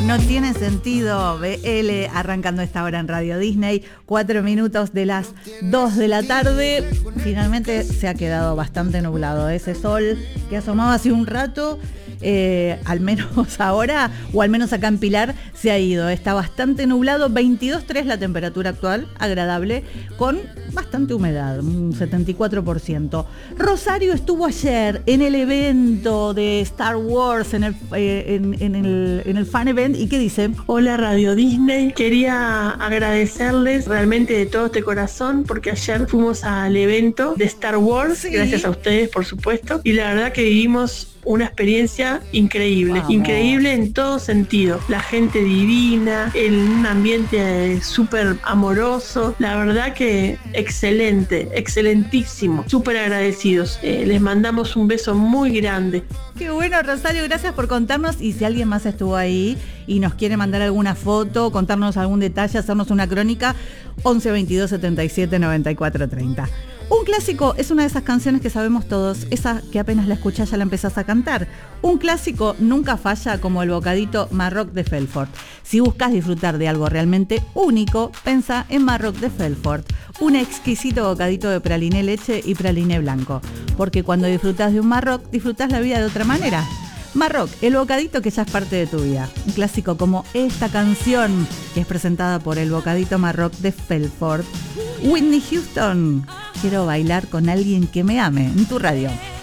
No tiene sentido. BL arrancando esta hora en Radio Disney, 4 minutos de las 2 de la tarde. Finalmente se ha quedado bastante nublado. Ese sol que asomaba hace un rato, al menos ahora, o al menos acá en Pilar, se ha ido. Está bastante nublado, 22,3 la temperatura actual, agradable, con bastante humedad, un 74%. Rosario estuvo ayer en el evento de Star Wars, en el fan event, ¿y qué dice? Hola Radio Disney, quería agradecerles realmente de todo este corazón, porque ayer fuimos al evento de Star Wars, sí. Gracias a ustedes por supuesto, y la verdad que vivimos una experiencia increíble, Vamos. Increíble en todo sentido. La gente divina, un ambiente súper amoroso, la verdad que excelente, excelentísimo, súper agradecidos. Les mandamos un beso muy grande. Qué bueno, Rosario, gracias por contarnos. Y si alguien más estuvo ahí y nos quiere mandar alguna foto, contarnos algún detalle, hacernos una crónica, 11 22 77 94 30. Un clásico es una de esas canciones que sabemos todos, esa que apenas la escuchás ya la empezás a cantar. Un clásico nunca falla, como el bocadito Marroc de Felfort. Si buscas disfrutar de algo realmente único, pensá en Marroc de Felfort, un exquisito bocadito de praliné leche y praliné blanco. Porque cuando disfrutás de un Marroc, disfrutás la vida de otra manera. Marroc, el bocadito que ya es parte de tu vida. Un clásico como esta canción, que es presentada por el bocadito Marroc de Felfort. Whitney Houston, quiero bailar con alguien que me ame, en tu radio.